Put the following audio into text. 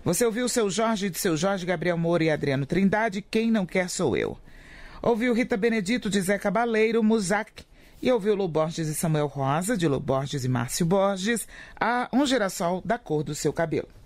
Você ouviu Seu Jorge, de Seu Jorge, Gabriel Moura e Adriano Trindade, Quem Não Quer Sou Eu. Ouviu Rita Benedito, de Zé Cabaleiro, Muzak. E ouviu Lu Borges e Samuel Rosa, de Lu Borges e Márcio Borges, a Um Girassol da Cor do Seu Cabelo.